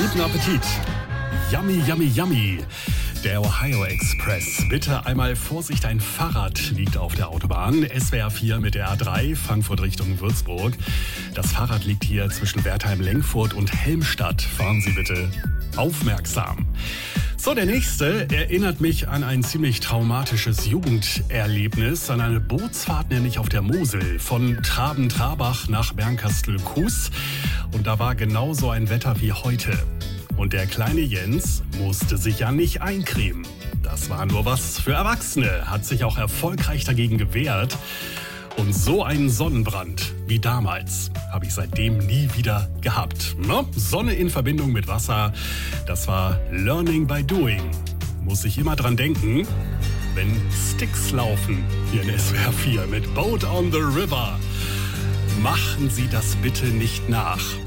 Guten Appetit. Yummy, yummy, yummy. Der Ohio Express. Bitte einmal Vorsicht, ein Fahrrad liegt auf der Autobahn. SWR 4 mit der A3, Frankfurt Richtung Würzburg. Das Fahrrad liegt hier zwischen Wertheim-Lenkfurt und Helmstadt. Fahren Sie bitte aufmerksam. So, der nächste erinnert mich an ein ziemlich traumatisches Jugenderlebnis, an eine Bootsfahrt nämlich auf der Mosel von Traben-Trabach nach Bernkastel-Kues. Und da war genauso ein Wetter wie heute. Und der kleine Jens musste sich ja nicht eincremen. Das war nur was für Erwachsene, hat sich auch erfolgreich dagegen gewehrt. Und so einen Sonnenbrand wie damals habe ich seitdem nie wieder gehabt. No? Sonne in Verbindung mit Wasser, das war Learning by Doing. Muss ich immer dran denken, wenn Sticks laufen hier in SWR 4 mit Boat on the River. Machen Sie das bitte nicht nach.